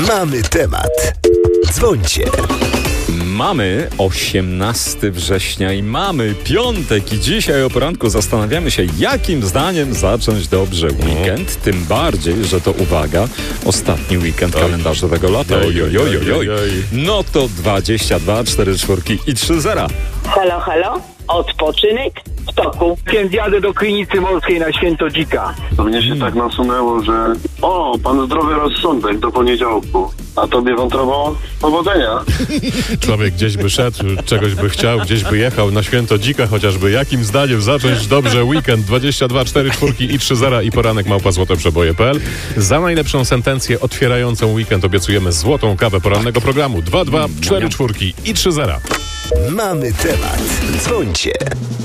Mamy temat. Dzwońcie. Mamy 18 września i mamy piątek i dzisiaj o poranku zastanawiamy się, jakim zdaniem zacząć dobrze weekend, tym bardziej, że to uwaga, ostatni weekend kalendarzowego lata. No to 22, 4 czwórki i 3-0. Halo, halo? Odpoczynek w toku. Więc jadę do Krynicy Morskiej na Święto Dzika. To mnie się tak nasunęło, że pan zdrowy rozsądek do poniedziałku, a tobie wątrobo powodzenia. Człowiek gdzieś by szedł, czegoś by chciał, gdzieś by jechał na Święto Dzika chociażby. Jakim zdaniem zacząć dobrze weekend? 22, 4 czwórki i 3-0 i poranek @złotoprzeboje.pl. Za najlepszą sentencję otwierającą weekend obiecujemy złotą kawę porannego programu. 2, 4 czwórki i 3-0. Mamy temat. Dzwońcie.